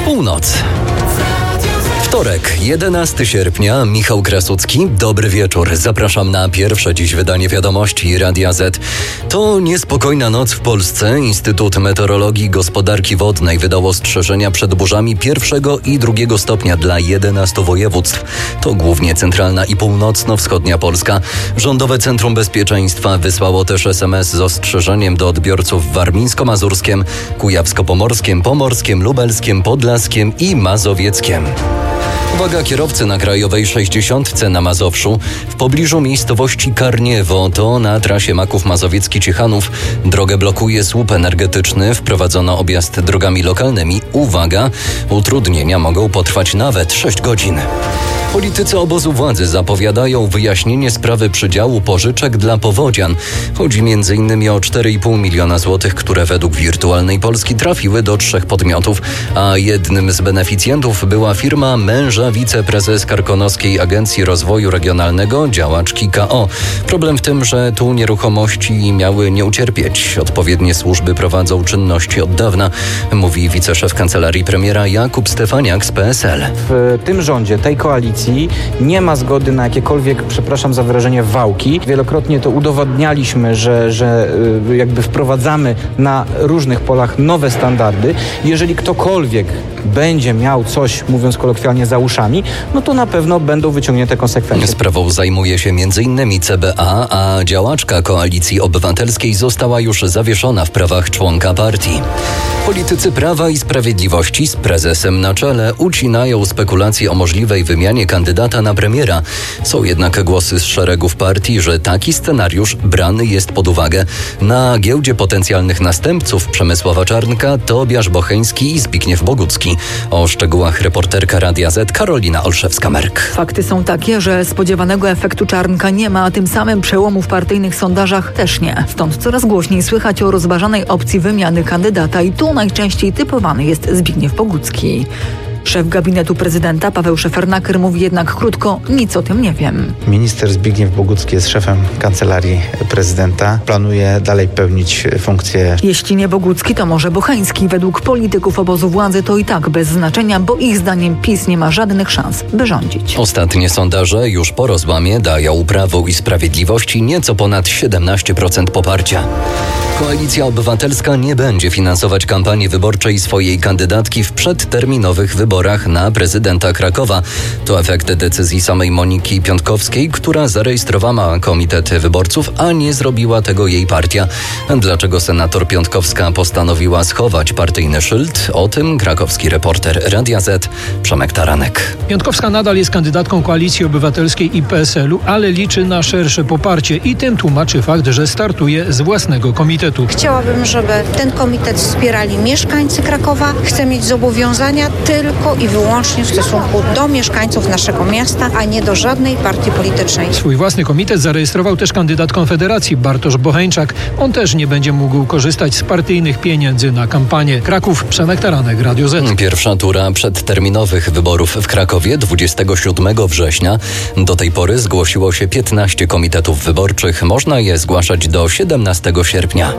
Północ. Wtorek, 11 sierpnia, Michał Krasucki. Dobry wieczór. Zapraszam na pierwsze dziś wydanie wiadomości Radia Z. To niespokojna noc w Polsce. Instytut Meteorologii i Gospodarki Wodnej wydał ostrzeżenia przed burzami 1. i 2. stopnia dla 11 województw. To głównie centralna i północno-wschodnia Polska. Rządowe Centrum Bezpieczeństwa wysłało też SMS z ostrzeżeniem do odbiorców w warmińsko-mazurskiem, kujawsko-pomorskiem, pomorskiem, lubelskiem, podlaskiem i mazowieckiem. Uwaga kierowcy na Krajowej 60 na Mazowszu. W pobliżu miejscowości Karniewo, to na trasie Maków Mazowiecki-Ciechanów, drogę blokuje słup energetyczny. Wprowadzono objazd drogami lokalnymi. Uwaga, utrudnienia mogą potrwać nawet 6 godzin. Politycy obozu władzy zapowiadają wyjaśnienie sprawy przydziału pożyczek dla powodzian. Chodzi m.in. o 4,5 miliona złotych, które według Wirtualnej Polski trafiły do 3 podmiotów, a jednym z beneficjentów była firma męża wiceprezes Karkonoskiej Agencji Rozwoju Regionalnego, działaczki KO. Problem w tym, że tu nieruchomości miały nie ucierpieć. Odpowiednie służby prowadzą czynności od dawna, mówi wiceszef kancelarii premiera Jakub Stefaniak z PSL. W tym rządzie, tej koalicji nie ma zgody na jakiekolwiek, przepraszam za wyrażenie, wałki. Wielokrotnie to udowodnialiśmy, że jakby wprowadzamy na różnych polach nowe standardy. Jeżeli ktokolwiek będzie miał coś, mówiąc kolokwialnie, za uszami, no to na pewno będą wyciągnięte konsekwencje. Sprawą zajmuje się m.in. CBA, a działaczka Koalicji Obywatelskiej została już zawieszona w prawach członka partii. Politycy Prawa i Sprawiedliwości z prezesem na czele ucinają spekulacje o możliwej wymianie kandydata na premiera. Są jednak głosy z szeregów partii, że taki scenariusz brany jest pod uwagę. Na giełdzie potencjalnych następców Przemysława Czarnka Tobiasz Bocheński i Zbigniew Bogucki. O szczegółach reporterka Radia Z Karolina Olszewska-Merk. Fakty są takie, że spodziewanego efektu Czarnka nie ma, a tym samym przełomu w partyjnych sondażach też nie. Stąd coraz głośniej słychać o rozważanej opcji wymiany kandydata i tu najczęściej typowany jest Zbigniew Bogucki. Szef gabinetu prezydenta Paweł Szefernaker mówi jednak krótko: nic o tym nie wiem. Minister Zbigniew Bogucki jest szefem kancelarii prezydenta. Planuje dalej pełnić funkcję. Jeśli nie Bogucki, to może Bocheński. Według polityków obozu władzy to i tak bez znaczenia, bo ich zdaniem PiS nie ma żadnych szans, by rządzić. Ostatnie sondaże już po rozłamie dają Prawu i Sprawiedliwości nieco ponad 17% poparcia. Koalicja Obywatelska nie będzie finansować kampanii wyborczej swojej kandydatki w przedterminowych wyborach na prezydenta Krakowa. To efekt decyzji samej Moniki Piątkowskiej, która zarejestrowała komitet wyborców, a nie zrobiła tego jej partia. Dlaczego senator Piątkowska postanowiła schować partyjny szyld? O tym krakowski reporter Radia Z Przemek Taranek. Piątkowska nadal jest kandydatką Koalicji Obywatelskiej i PSL-u, ale liczy na szersze poparcie i tym tłumaczy fakt, że startuje z własnego komitetu. Chciałabym, żeby ten komitet wspierali mieszkańcy Krakowa. Chcę mieć zobowiązania tylko i wyłącznie w stosunku do mieszkańców naszego miasta, a nie do żadnej partii politycznej. Swój własny komitet zarejestrował też kandydat Konfederacji Bartosz Bocheńczak. On też nie będzie mógł korzystać z partyjnych pieniędzy na kampanię. Kraków, Przemek Taranek, Radio Z. Pierwsza tura przedterminowych wyborów w Krakowie 27 września. Do tej pory zgłosiło się 15 komitetów wyborczych. Można je zgłaszać do 17 sierpnia.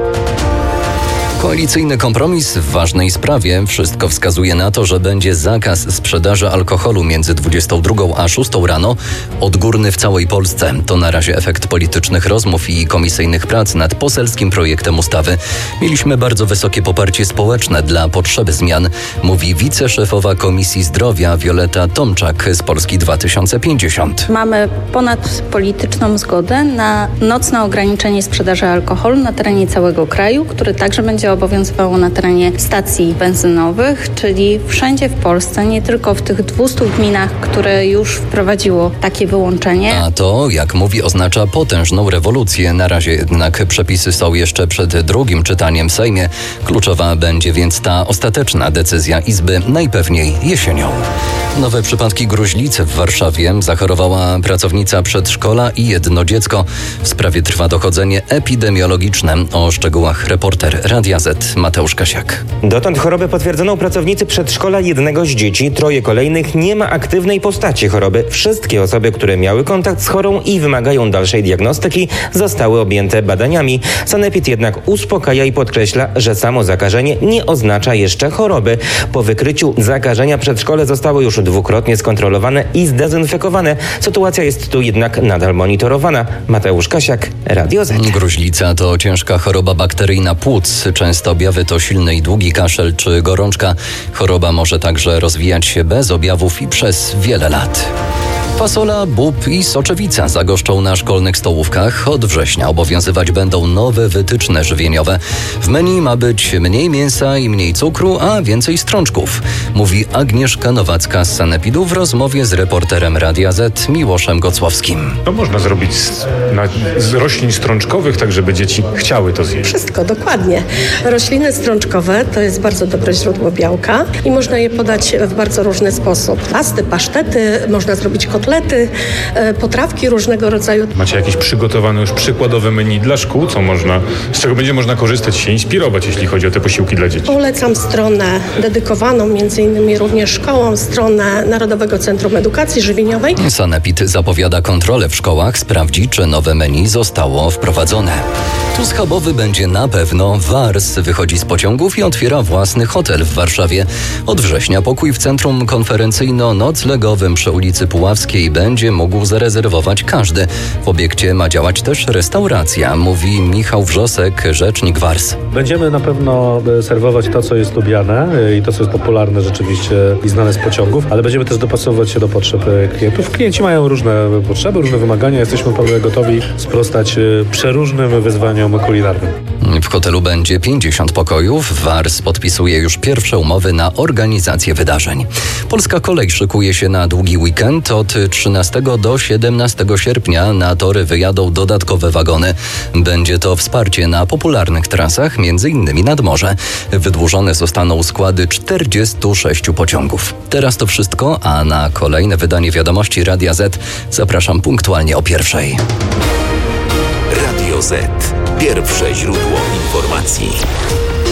Koalicyjny kompromis w ważnej sprawie. Wszystko wskazuje na to, że będzie zakaz sprzedaży alkoholu między 22 a 6 rano, odgórny w całej Polsce. To na razie efekt politycznych rozmów i komisyjnych prac nad poselskim projektem ustawy. Mieliśmy bardzo wysokie poparcie społeczne dla potrzeby zmian, mówi wiceszefowa Komisji Zdrowia Wioleta Tomczak z Polski 2050. Mamy ponadpolityczną zgodę na nocne ograniczenie sprzedaży alkoholu na terenie całego kraju, który także będzie obowiązywało na terenie stacji benzynowych, czyli wszędzie w Polsce, nie tylko w tych 200 gminach, które już wprowadziło takie wyłączenie. A to, jak mówi, oznacza potężną rewolucję. Na razie jednak przepisy są jeszcze przed drugim czytaniem w Sejmie. Kluczowa będzie więc ta ostateczna decyzja Izby, najpewniej jesienią. Nowe przypadki gruźlicy w Warszawie. Zachorowała pracownica przedszkola i jedno dziecko. W sprawie trwa dochodzenie epidemiologiczne. O szczegółach reporter Radia Z Z Mateusz Kasiak. Dotąd chorobę potwierdzono pracownicy przedszkola jednego z dzieci. 3 kolejnych nie ma aktywnej postaci choroby. Wszystkie osoby, które miały kontakt z chorą i wymagają dalszej diagnostyki, zostały objęte badaniami. Sanepid jednak uspokaja i podkreśla, że samo zakażenie nie oznacza jeszcze choroby. Po wykryciu zakażenia przedszkole zostało już 2-krotnie skontrolowane i zdezynfekowane. Sytuacja jest tu jednak nadal monitorowana. Mateusz Kasiak, Radio Z. Gruźlica to ciężka choroba bakteryjna płuc. Często objawy to silny i długi kaszel czy gorączka. Choroba może także rozwijać się bez objawów i przez wiele lat. Fasola, bób i soczewica zagoszczą na szkolnych stołówkach. Od września obowiązywać będą nowe wytyczne żywieniowe. W menu ma być mniej mięsa i mniej cukru, a więcej strączków, mówi Agnieszka Nowacka z Sanepidu w rozmowie z reporterem Radia Z Miłoszem Gocłowskim. To można zrobić z roślin strączkowych, tak żeby dzieci chciały to zjeść. Wszystko, dokładnie. Rośliny strączkowe to jest bardzo dobre źródło białka i można je podać w bardzo różny sposób. Pasty, pasztety, można zrobić kotlety, potrawki różnego rodzaju. Macie jakieś przygotowane już przykładowe menu dla szkół, z czego będzie można korzystać, się inspirować, jeśli chodzi o te posiłki dla dzieci? Polecam stronę dedykowaną m.in. również szkołom, stronę Narodowego Centrum Edukacji Żywieniowej. Sanepid zapowiada kontrolę w szkołach, sprawdzi, czy nowe menu zostało wprowadzone. Tusk hubowy będzie na pewno. Wars wychodzi z pociągów i otwiera własny hotel w Warszawie. Od września pokój w centrum konferencyjno-noclegowym przy ulicy Puławskiej będzie mógł zarezerwować każdy. W obiekcie ma działać też restauracja, mówi Michał Wrzosek, rzecznik Wars. Będziemy na pewno serwować to, co jest lubiane i to, co jest popularne rzeczywiście i znane z pociągów, ale będziemy też dopasowywać się do potrzeb klientów. Klienci mają różne potrzeby, różne wymagania. Jesteśmy pewnie gotowi sprostać przeróżnym wyzwaniom kulinarnym. W hotelu będzie 50 pokojów. Wars podpisuje już pierwsze umowy na organizację wydarzeń. Polska Kolej szykuje się na długi weekend. Od 13 do 17 sierpnia na tory wyjadą dodatkowe wagony. Będzie to wsparcie na popularnych trasach, m.in. nad morze. Wydłużone zostaną składy 46 pociągów. Teraz to wszystko, a na kolejne wydanie Wiadomości Radia Z zapraszam punktualnie o 1:00. Radio Z. Pierwsze źródło informacji.